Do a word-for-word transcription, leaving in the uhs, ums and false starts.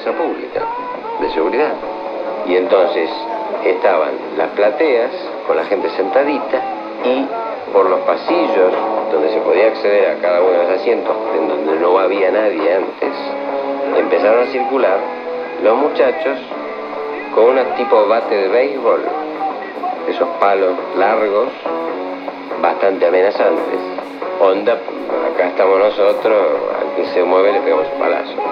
fuerza pública de seguridad. Y entonces estaban las plateas con la gente sentadita y por los pasillos donde se podía acceder a cada uno de los asientos, en donde no había nadie antes, empezaron a circular los muchachos con un tipo bate de béisbol, esos palos largos, bastante amenazantes. Onda, acá estamos nosotros, al que se mueve le pegamos un palazo.